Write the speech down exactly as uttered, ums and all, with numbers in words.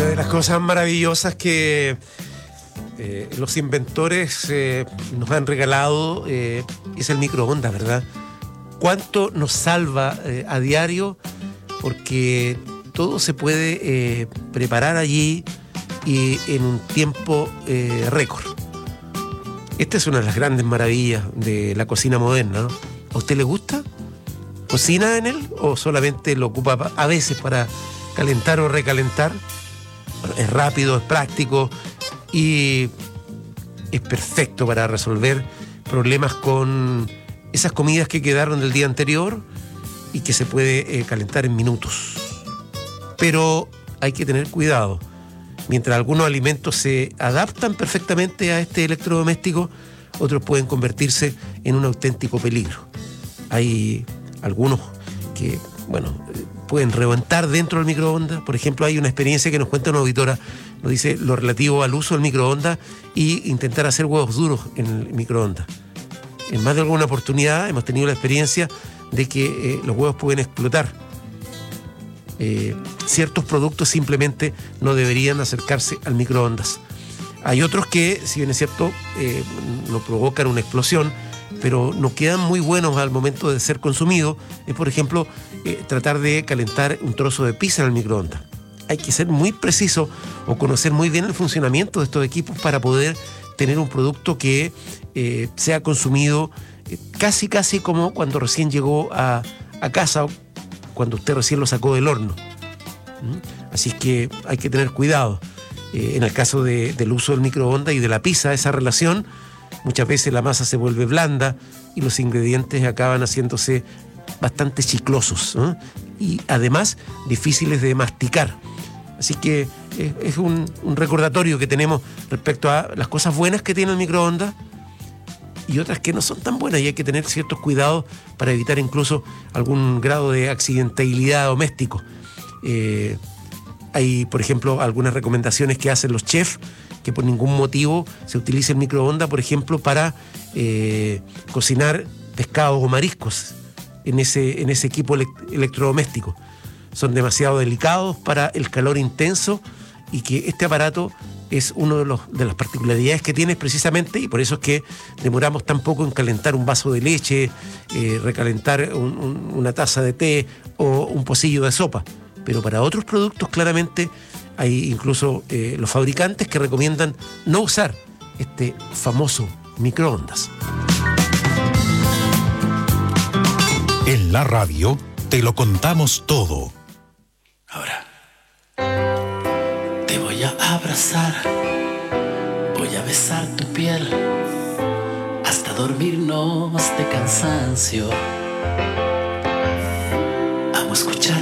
Una de las cosas maravillosas que eh, los inventores eh, nos han regalado eh, es el microondas, ¿verdad? ¿Cuánto nos salva eh, a diario? Porque todo se puede eh, preparar allí y en un tiempo eh, récord. Esta es una de las grandes maravillas de la cocina moderna, ¿no? ¿A usted le gusta? ¿Cocina en él o solamente lo ocupa a veces para calentar o recalentar? Bueno, es rápido, es práctico y es perfecto para resolver problemas con esas comidas que quedaron del día anterior y que se puede eh, calentar en minutos. Pero hay que tener cuidado. Mientras algunos alimentos se adaptan perfectamente a este electrodoméstico, otros pueden convertirse en un auténtico peligro. Hay algunos que, bueno, pueden reventar dentro del microondas. Por ejemplo, hay una experiencia que nos cuenta una auditora, nos dice lo relativo al uso del microondas y intentar hacer huevos duros en el microondas. En más de alguna oportunidad hemos tenido la experiencia de que eh, los huevos pueden explotar. Eh, ciertos productos simplemente no deberían acercarse al microondas. Hay otros que, si bien es cierto, eh, no provocan una explosión, pero no quedan muy buenos al momento de ser consumidos. Es, por ejemplo, eh, tratar de calentar un trozo de pizza en el microondas. Hay que ser muy preciso o conocer muy bien el funcionamiento de estos equipos para poder tener un producto que eh, sea consumido eh, casi casi como cuando recién llegó a, a casa, cuando usted recién lo sacó del horno. ¿Mm? Así es que hay que tener cuidado. Eh, en el caso de, del uso del microondas y de la pizza, esa relación, muchas veces la masa se vuelve blanda y los ingredientes acaban haciéndose bastante chiclosos, ¿eh? Y además difíciles de masticar. Así que eh, es un, un recordatorio que tenemos respecto a las cosas buenas que tiene el microondas y otras que no son tan buenas, y hay que tener ciertos cuidados para evitar incluso algún grado de accidentabilidad doméstico. Eh, hay, por ejemplo, algunas recomendaciones que hacen los chefs, que por ningún motivo se utilice el microondas, por ejemplo, para eh, cocinar pescados o mariscos en ese, en ese equipo elect- electrodoméstico. Son demasiado delicados para el calor intenso, y que este aparato es una de, los, de las particularidades que tiene precisamente, y por eso es que demoramos tan poco en calentar un vaso de leche, eh, recalentar un, un, una taza de té o un pocillo de sopa. Pero para otros productos claramente hay incluso eh, los fabricantes que recomiendan no usar este famoso microondas. En la radio te lo contamos todo. Ahora te voy a abrazar, voy a besar tu piel hasta dormirnos de cansancio. Amo escuchar